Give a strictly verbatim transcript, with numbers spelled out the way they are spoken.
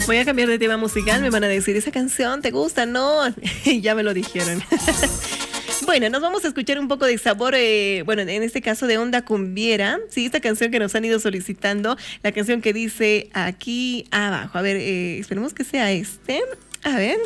Voy a cambiar de tema musical, me van a decir, ¿esa canción te gusta? No, ya me lo dijeron. Bueno, nos vamos a escuchar un poco de sabor, eh, bueno, en este caso de Onda Cumbiera, sí, esta canción que nos han ido solicitando, la canción que dice aquí abajo. A ver, eh, esperemos que sea este, a ver.